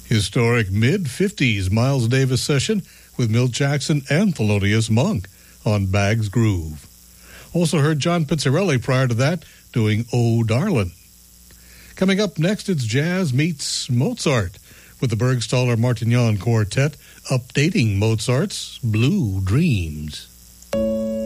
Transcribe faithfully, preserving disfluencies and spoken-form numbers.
historic mid-fifties Miles Davis session with Milt Jackson and Thelonious Monk on Bag's Groove. Also heard John Pizzarelli prior to that doing Oh Darlin'. Coming up next, it's Jazz Meets Mozart with the Bergstaller Martignon Quartet updating Mozart's Blue Dreams.